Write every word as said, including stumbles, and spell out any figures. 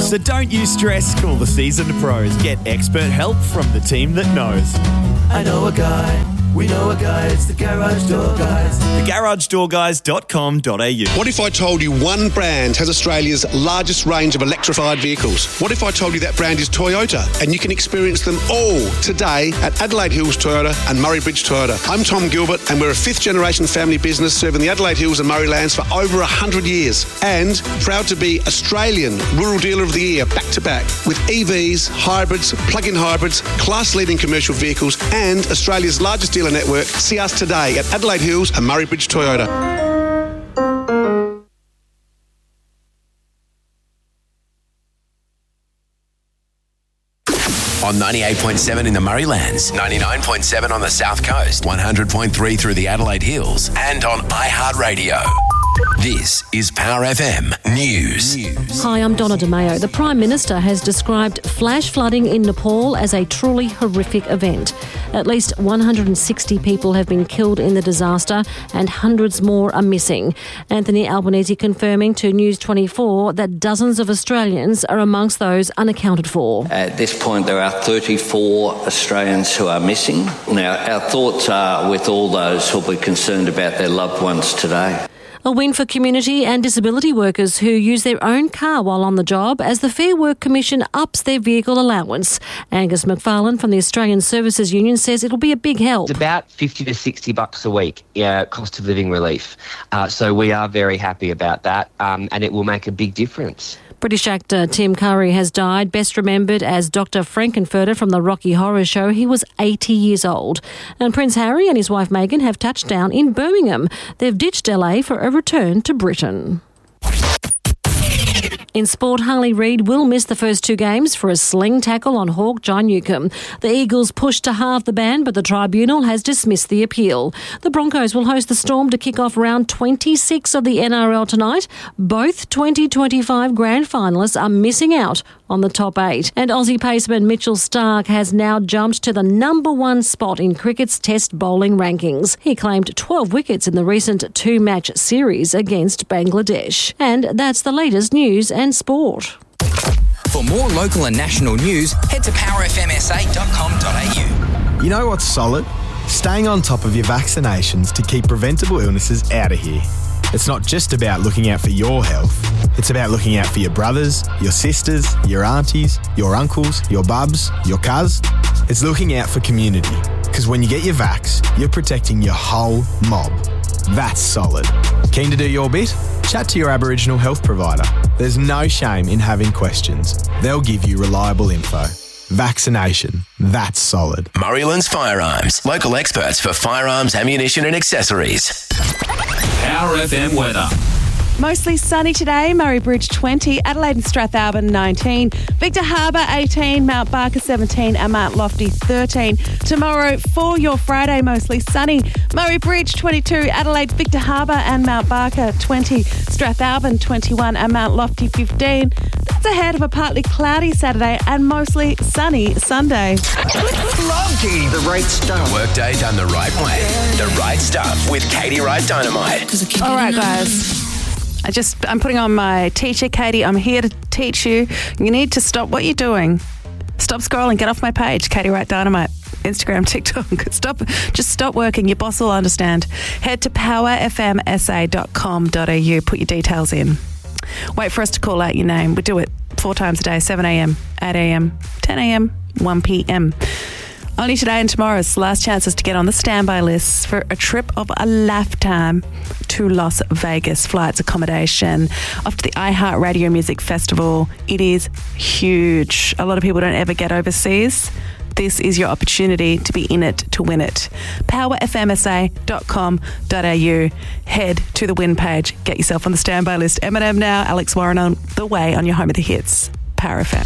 So don't you stress, call the seasoned pros. Get expert help from the team that knows. I know a guy. We know a guy, it's the Garage Door Guys. the garage door guys dot com dot a u. What if I told you one brand has Australia's largest range of electrified vehicles? What if I told you that brand is Toyota and you can experience them all today at Adelaide Hills Toyota and Murray Bridge Toyota? I'm Tom Gilbert and we're a fifth generation family business serving the Adelaide Hills and Murray Lands for over one hundred years and proud to be Australian Rural Dealer of the Year back to back with E Vs, hybrids, plug-in hybrids, class-leading commercial vehicles and Australia's largest dealer network. See us today at Adelaide Hills and Murray Bridge Toyota. On ninety-eight point seven in the Murraylands, ninety-nine point seven on the South Coast, one hundred point three through the Adelaide Hills, and on iHeartRadio. This is Power F M News. News. Hi, I'm Donna DeMayo. The Prime Minister has described flash flooding in Nepal as a truly horrific event. At least one hundred sixty people have been killed in the disaster and hundreds more are missing. Anthony Albanese confirming to News twenty-four that dozens of Australians are amongst those unaccounted for. At this point, there are thirty-four Australians who are missing. Now, our thoughts are with all those who will be concerned about their loved ones today. A win for community and disability workers who use their own car while on the job as the Fair Work Commission ups their vehicle allowance. Angus McFarlane from the Australian Services Union says it'll be a big help. It's about fifty to sixty bucks a week, yeah, cost of living relief. Uh, so we are very happy about that um, and it will make a big difference. British actor Tim Curry has died, best remembered as Doctor Frankenfurter from the Rocky Horror Show. He was eighty years old. And Prince Harry and his wife Meghan have touched down in Birmingham. They've ditched L A for a return to Britain. In sport, Harley Reid will miss the first two games for a sling tackle on Hawk John Newcombe. The Eagles pushed to halve the ban, but the tribunal has dismissed the appeal. The Broncos will host the Storm to kick off round twenty-six of the N R L tonight. Both twenty twenty-five grand finalists are missing out on the top eight. And Aussie paceman Mitchell Starc has now jumped to the number one spot in cricket's Test bowling rankings. He claimed twelve wickets in the recent two-match series against Bangladesh. And that's the latest news and sport. For more local and national news, head to power f m s a dot com dot a u. You know what's solid? Staying on top of your vaccinations to keep preventable illnesses out of here. It's not just about looking out for your health. It's about looking out for your brothers, your sisters, your aunties, your uncles, your bubs, your cuz. It's looking out for community. Because when you get your vax, you're protecting your whole mob. That's solid. Keen to do your bit? Chat to your Aboriginal health provider. There's no shame in having questions. They'll give you reliable info. Vaccination. That's solid. Murraylands Firearms. Local experts for firearms, ammunition and accessories. Power F M weather. Mostly sunny today, Murray Bridge twenty, Adelaide and Strathalbyn nineteen, Victor Harbour eighteen, Mount Barker seventeen and Mount Lofty thirteen. Tomorrow for your Friday, mostly sunny, Murray Bridge twenty-two, Adelaide, Victor Harbour and Mount Barker twenty, Strathalbyn twenty-one and Mount Lofty fifteen. That's ahead of a partly cloudy Saturday and mostly sunny Sunday. Love Katie, the right stuff. Workday done the right way. The right stuff with Katie Wright Dynamite. All right, guys. I just, I'm putting on my teacher, Katie. I'm here to teach you. You need to stop what you're doing. Stop scrolling. Get off my page, Katie Wright Dynamite. Instagram, TikTok. Stop. Just stop working. Your boss will understand. Head to power f m s a dot com dot a u. Put your details in. Wait for us to call out your name. We do it four times a day, seven a m, eight a m, ten a m, one p m. Only today and tomorrow is the last chances to get on the standby list for a trip of a lifetime to Las Vegas. Flights, accommodation, off to the iHeartRadio Music Festival. It is huge. A lot of people don't ever get overseas. This is your opportunity to be in it to win it. power f m s a dot com dot a u. Head to the win page. Get yourself on the standby list. Eminem now, Alex Warren on the way on your home of the hits. Power F M.